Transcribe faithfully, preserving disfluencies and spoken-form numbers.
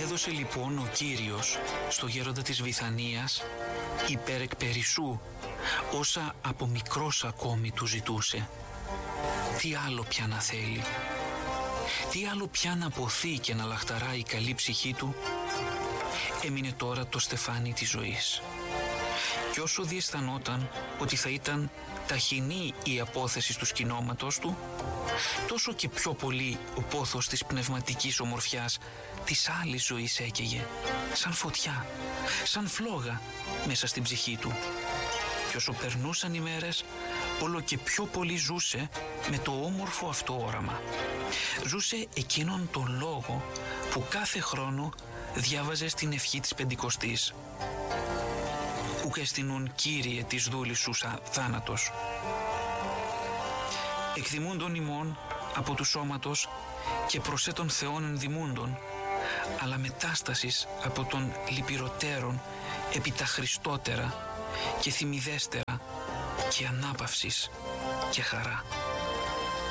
Έδωσε λοιπόν ο Κύριος στο γέροντα της Βηθανίας υπέρ Περισσού όσα από μικρός ακόμη του ζητούσε. Τι άλλο πια να θέλει, τι άλλο πια να ποθεί και να λαχταράει η καλή ψυχή του. Έμεινε τώρα το στεφάνι της ζωής. Κι όσο διαισθανόταν ότι θα ήταν ταχυνή η απόθεση του σκηνώματος του, τόσο και πιο πολύ ο πόθος της πνευματικής ομορφιάς της άλλης ζωής έκαιγε, σαν φωτιά, σαν φλόγα μέσα στην ψυχή του. Κι όσο περνούσαν οι μέρες, όλο και πιο πολύ ζούσε με το όμορφο αυτό όραμα. Ζούσε εκείνον τον λόγο που κάθε χρόνο διάβαζε στην ευχή της Πεντηκοστής. «Ουκ εστινούν, Κύριε, της δούλης σου σαν θάνατος. Εκδημούντον ημών από του σώματος και προσέ των Θεών ενδημούντον, αλλά μετάστασης από των λυπηροτέρων επί τα Χριστότερα και θυμιδέστερα και ανάπαυσης και χαρά».